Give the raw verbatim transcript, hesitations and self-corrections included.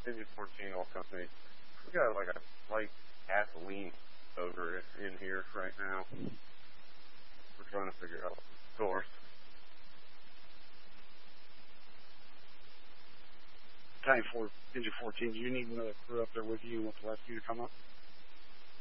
Engine fourteen Oil Company. We got like a light gasoline over in here right now. We're trying to figure out the source. Time for Engine fourteen. Do you need another crew up there with you and want the rescue to come up?